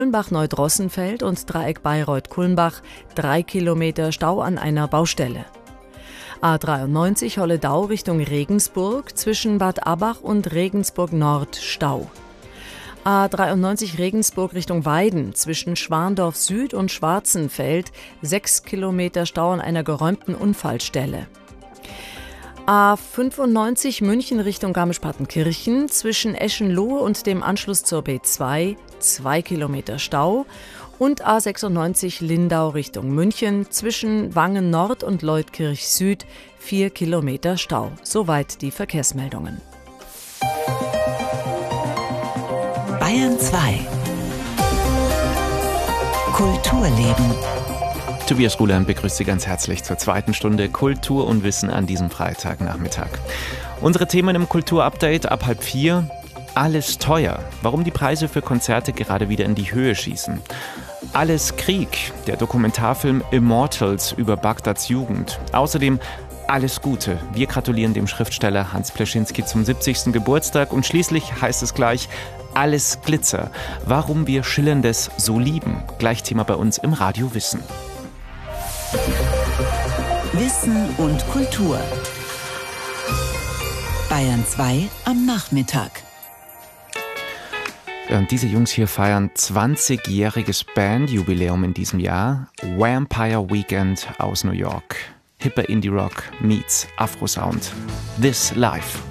Kulmbach-Neudrossenfeld und Dreieck Bayreuth-Kulmbach 3 Kilometer Stau an einer Baustelle. A93 Holledau Richtung Regensburg zwischen Bad Abbach und Regensburg Nord Stau. A93 Regensburg Richtung Weiden zwischen Schwandorf Süd und Schwarzenfeld 6 Kilometer Stau an einer geräumten Unfallstelle. A95 München Richtung Garmisch-Partenkirchen zwischen Eschenlohe und dem Anschluss zur B2 2 Kilometer Stau und A96 Lindau Richtung München zwischen Wangen Nord und Leutkirch Süd 4 Kilometer Stau. Soweit die Verkehrsmeldungen. Bayern 2 Kulturleben. Tobias Ruland begrüßt Sie ganz herzlich zur zweiten Stunde Kultur und Wissen an diesem Freitagnachmittag. Unsere Themen im Kulturupdate ab 3:30. Alles teuer. Warum die Preise für Konzerte gerade wieder in die Höhe schießen. Alles Krieg. Der Dokumentarfilm Immortals über Bagdads Jugend. Außerdem alles Gute. Wir gratulieren dem Schriftsteller Hans Pleschinski zum 70. Geburtstag. Und schließlich heißt es gleich alles Glitzer. Warum wir Schillerndes so lieben. Gleich Thema bei uns im Radio Wissen. Wissen und Kultur. Bayern 2 am Nachmittag. Und diese Jungs hier feiern 20-jähriges Bandjubiläum in diesem Jahr. Vampire Weekend aus New York. Hipper Indie Rock meets Afro Sound. This Life.